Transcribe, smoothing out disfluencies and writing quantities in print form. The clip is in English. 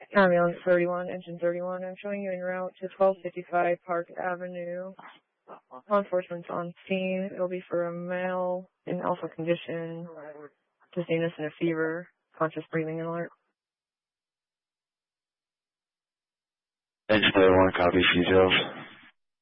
Ambulance 31, engine 31. I'm showing you en route to 1255 Park Avenue. Law enforcement's on scene. It'll be for a male in alpha condition, dizziness and a fever, conscious breathing and alert. Engine 31, copy details.